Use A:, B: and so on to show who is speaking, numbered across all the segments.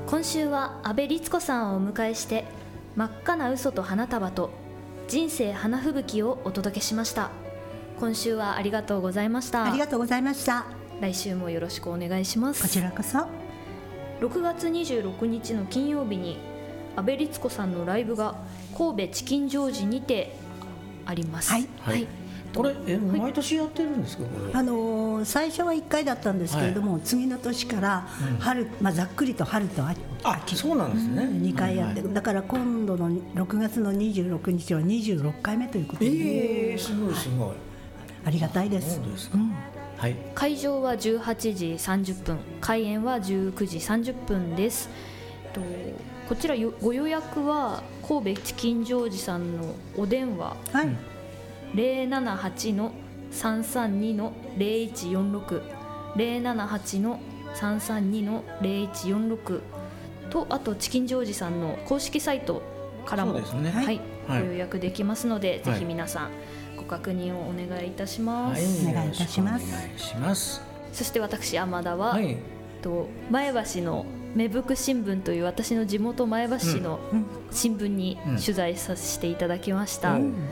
A: 今週は阿部律子さんをお迎えして真っ赤な嘘と花束と人生花吹雪をお届けしました。今週はありがとうございました。
B: ありがとうございました。
A: 来週もよろしくお願いします。
B: こちらこそ。
A: 6月26日の金曜日に阿部律子さんのライブが神戸チキンジョージにてあります。
B: はい、
C: はい、これ毎年やってるんですか？これ
B: 最初は1回だったんですけれども、はい、次の年から春、ざっくりと春と秋、
C: そうなんですね、
B: 2回やってる、だから今度の6月の26日は26回目ということで、
C: すごいすごい、
B: ありがたいです。
C: そうですか、はい、
A: 会場は18時30分、開演は19時30分です。こちらご予約は神戸チキンジョージさんのお電話、はい、078-332-0146 078-332-0146と、あとチキンジョージさんの公式サイトからも、
C: ね、
A: はい、ご予約できますので、ぜひ皆さんご確認をお願いいたします。
B: お願いいたします。
C: お願いします。
A: そして私山田は、前橋の芽吹く新聞という私の地元前橋市の新聞に取材させていただきました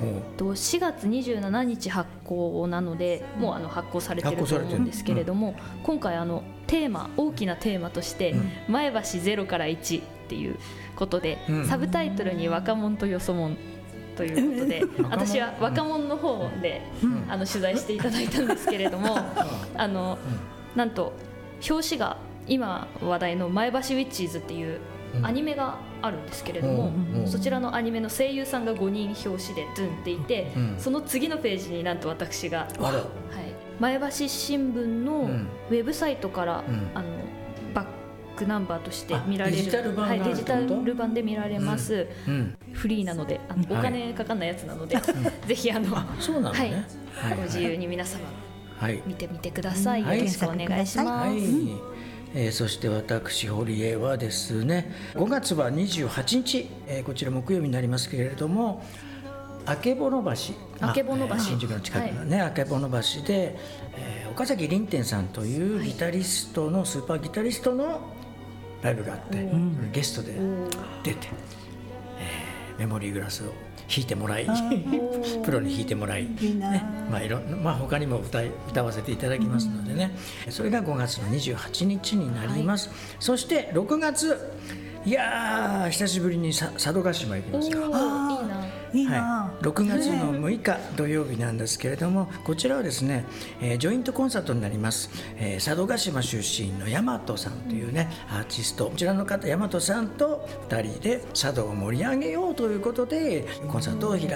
A: 。4月27日発行なので、もう発行されてると思うんですけれども、今回テーマ、大きなテーマとして前橋0から1っていうことで、サブタイトルに若者とよそ者ということで、私は若者の方で取材していただいたんですけれども、なんと表紙が今話題の前橋ウィッチーズっていうアニメがあるんですけれども、そちらのアニメの声優さんが5人表紙でドゥンっていて、その次のページになんと私が、前橋新聞のウェブサイトから、バックナンバーとして見られる、デジタル版で見られます。フリーなのでお金かかんないやつなので、ぜひご自由に皆様見てみてください。よろしくお願いします。
C: そして私堀江はですね、5月は28日、こちら木曜日になりますけれども、曙橋、新宿の近くのね、曙橋で、岡崎凛天さんというギタリストの、スーパーギタリストのライブがあって、ゲストで出て、メモリーグラスを弾いてもらいプロに弾いてもらい、他にも歌わせていただきますのでね、それが5月の28日になります。そして6月、いやー、久しぶりに佐渡島行きますよ。
B: いいな、
C: 6月の6日土曜日なんですけれども、こちらはですね、ジョイントコンサートになります。佐渡島出身の大和さんというね、アーティスト、こちらの方、大和さんと2人で佐渡を盛り上げようということでコンサートを開